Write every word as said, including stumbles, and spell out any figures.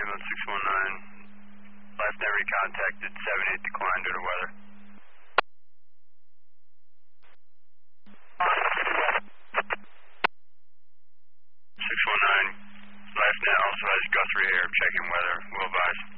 ambulance six one nine. Last net recontacted, seven eight declined due to weather. six one nine, last net also has Guthrie here, checking weather, will advise.